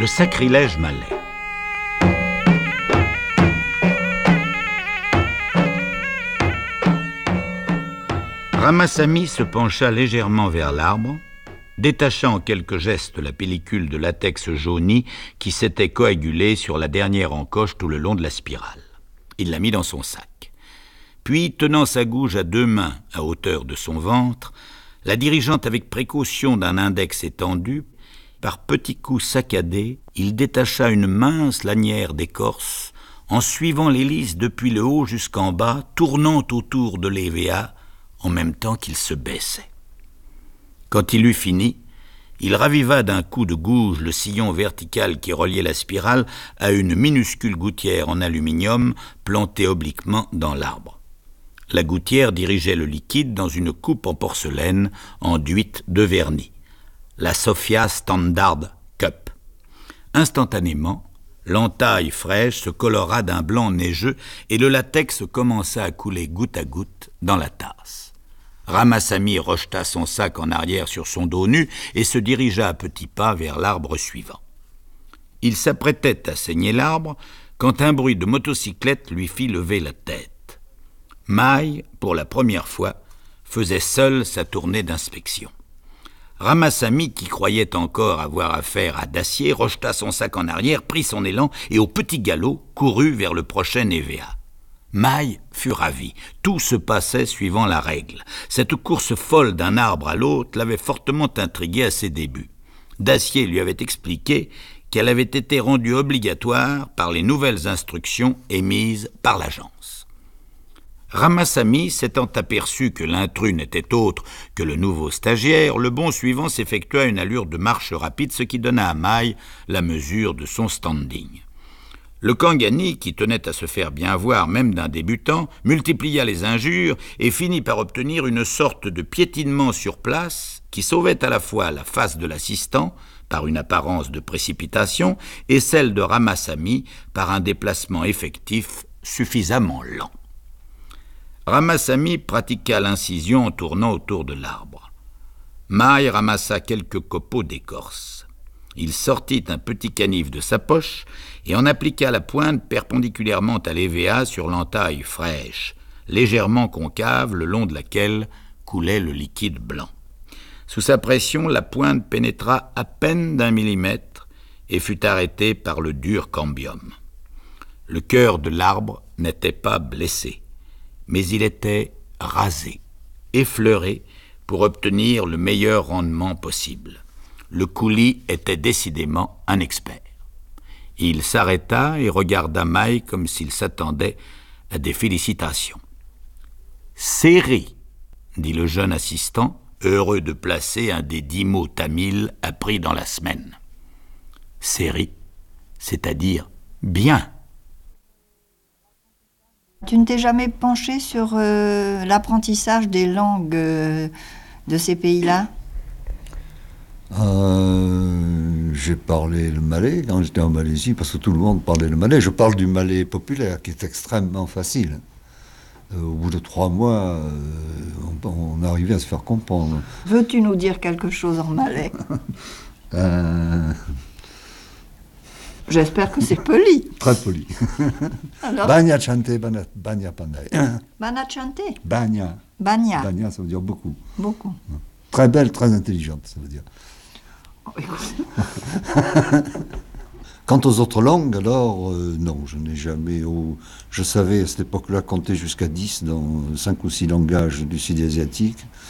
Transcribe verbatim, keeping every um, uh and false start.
Le sacrilège malais. Ramasamy se pencha légèrement vers l'arbre, détacha en quelques gestes la pellicule de latex jauni qui s'était coagulée sur la dernière encoche tout le long de la spirale. Il la mit dans son sac. Puis, tenant sa gouge à deux mains à hauteur de son ventre, la dirigeant avec précaution d'un index étendu, par petits coups saccadés, il détacha une mince lanière d'écorce en suivant l'hélice depuis le haut jusqu'en bas, tournant autour de l'E V A en même temps qu'il se baissait. Quand il eut fini, il raviva d'un coup de gouge le sillon vertical qui reliait la spirale à une minuscule gouttière en aluminium plantée obliquement dans l'arbre. La gouttière dirigeait le liquide dans une coupe en porcelaine enduite de vernis, la Sophia Standard Cup. Instantanément, l'entaille fraîche se colora d'un blanc neigeux et le latex commença à couler goutte à goutte dans la tasse. Ramasamy rejeta son sac en arrière sur son dos nu et se dirigea à petits pas vers l'arbre suivant. Il s'apprêtait à saigner l'arbre quand un bruit de motocyclette lui fit lever la tête. Maille, pour la première fois, faisait seul sa tournée d'inspection. Ramasamy, qui croyait encore avoir affaire à Dacier, rejeta son sac en arrière, prit son élan et au petit galop courut vers le prochain E V A. Maille fut ravi. Tout se passait suivant la règle. Cette course folle d'un arbre à l'autre l'avait fortement intrigué à ses débuts. Dacier lui avait expliqué qu'elle avait été rendue obligatoire par les nouvelles instructions émises par l'agence. Ramasamy, s'étant aperçu que l'intrus n'était autre que le nouveau stagiaire, le bond suivant s'effectua à une allure de marche rapide, ce qui donna à Maille la mesure de son standing. Le Kangani, qui tenait à se faire bien voir même d'un débutant, multiplia les injures et finit par obtenir une sorte de piétinement sur place qui sauvait à la fois la face de l'assistant, par une apparence de précipitation, et celle de Ramasamy par un déplacement effectif suffisamment lent. Ramasamy pratiqua l'incision en tournant autour de l'arbre. Maille ramassa quelques copeaux d'écorce. Il sortit un petit canif de sa poche et en appliqua la pointe perpendiculairement à l'E V A sur l'entaille fraîche, légèrement concave le long de laquelle coulait le liquide blanc. Sous sa pression, la pointe pénétra à peine d'un millimètre et fut arrêtée par le dur cambium. Le cœur de l'arbre n'était pas blessé, mais il était rasé, effleuré pour obtenir le meilleur rendement possible. Le coulis était décidément un expert. Il s'arrêta et regarda Maille comme s'il s'attendait à des félicitations. « Séri !» dit le jeune assistant, heureux de placer un des dix mots tamils appris dans la semaine. « Séri », c'est-à-dire « bien ». Tu ne t'es jamais penché sur euh, l'apprentissage des langues euh, de ces pays-là ? euh, J'ai parlé le malais quand j'étais en Malaisie, parce que tout le monde parlait le malais. Je parle du malais populaire, qui est extrêmement facile. Euh, au bout de trois mois, euh, on, on arrivait à se faire comprendre. Veux-tu nous dire quelque chose en malais ? euh... J'espère que c'est poli. Très poli. Alors ? Banya chante, banya, banya pandai. Banya chante. Banya. Banya. Banya, ça veut dire beaucoup. Beaucoup. Très belle, très intelligente, ça veut dire. Oh, écoute. Quant aux autres langues, alors, euh, non, je n'ai jamais... Oh, je savais à cette époque-là compter jusqu'à dix dans cinq ou six langages du sud asiatique.